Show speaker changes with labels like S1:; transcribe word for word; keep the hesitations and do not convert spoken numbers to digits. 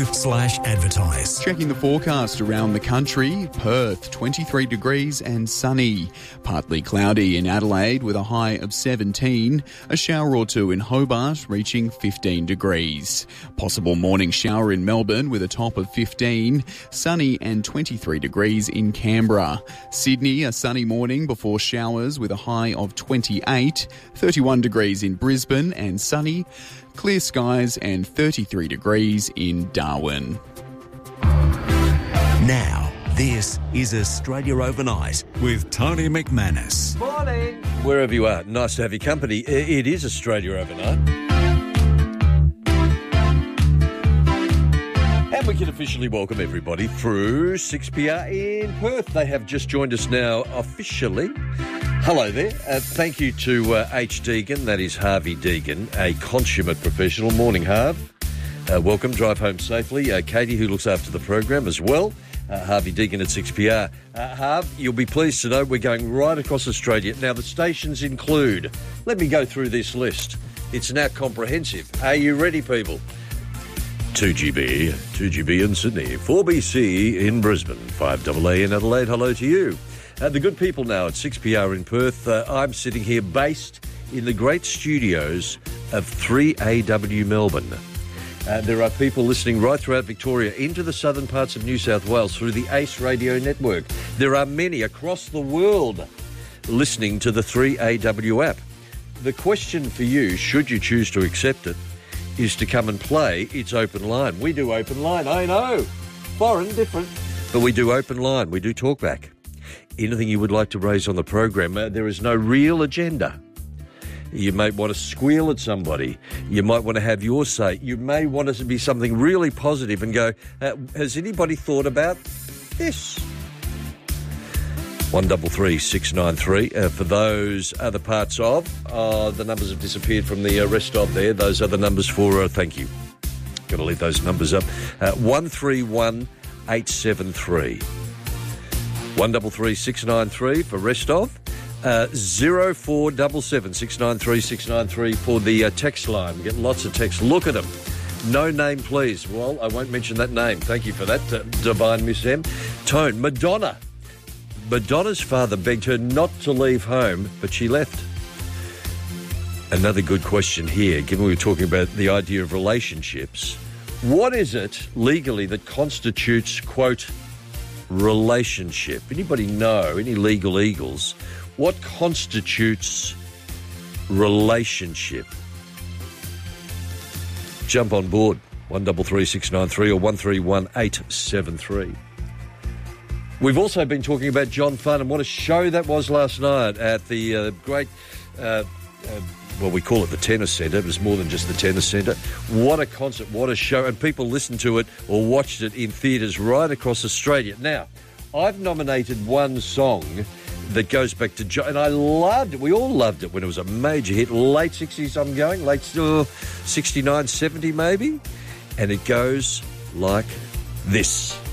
S1: slash advertise.
S2: Checking the forecast around the country. Perth, twenty-three degrees and sunny. Partly cloudy in Adelaide with a high of seventeen. A shower or two in Hobart reaching fifteen degrees. Possible morning shower in Melbourne with a top of fifteen. Sunny and twenty-three degrees in Canberra. Sydney, a sunny morning before showers with a high of twenty-eight. thirty-one degrees in Brisbane and sunny. Clear skies and thirty-three degrees in Darwin.
S1: Now, this is Australia Overnight with Tony McManus.
S3: Morning. Wherever you are, nice to have your company. It is Australia Overnight. And we can officially welcome everybody through six p r in Perth. They have just joined us now officially. Hello there. Uh, thank you to uh, H. Deegan, that is Harvey Deegan, a consummate professional. Morning, Harv. Uh, welcome. Drive home safely. Uh, Katie, who looks after the program as well. Uh, Harvey Deegan at six p r. Uh, Harv, you'll be pleased to know we're going right across Australia. Now, the stations include... Let me go through this list. It's now comprehensive. Are you ready, people? two G B, two G B in Sydney, four B C in Brisbane, five A A in Adelaide. Hello to you. Uh, the good people now at six p r in Perth. Uh, I'm sitting here based in the great studios of three A W Melbourne. Uh, there are people listening right throughout Victoria into the southern parts of New South Wales through the ACE radio network. There are many across the world listening to the three A W app. The question for you, should you choose to accept it, is to come and play It's Open Line. We do Open Line, I know. Foreign, different. But we do Open Line. We do talk back. Anything you would like to raise on the program, uh, there is no real agenda. You may want to squeal at somebody. You might want to have your say. You may want it to be something really positive and go, uh, has anybody thought about this? one double three six nine three. Uh, for those other parts of, uh, the numbers have disappeared from the uh, rest of there. Those are the numbers for, uh, thank you. Got to leave those numbers up. Uh, one three one eight seven three. one double three six nine three for rest of. Uh, zero four seven seven six nine three six nine three for the uh, text line. We get lots of texts. Look at them. No name, please. Well, I won't mention that name. Thank you for that, uh, Divine Miss M. Tone, Madonna. Madonna's father begged her not to leave home, but she left. Another good question here, given we were talking about the idea of relationships. What is it legally that constitutes, quote, relationship? Anybody know, any legal eagles, what constitutes relationship? Jump on board, one double three six nine three or one three one eight seven three. We've also been talking about John Fun and what a show that was last night at the uh, great, uh, uh, well, we call it the Tennis Centre. It was more than just the Tennis Centre. What a concert, what a show. And people listened to it or watched it in theatres right across Australia. Now, I've nominated one song that goes back to John, and I loved it. We all loved it when it was a major hit. Late sixties, I'm going, late uh, sixty-nine, seventy maybe. And it goes like this.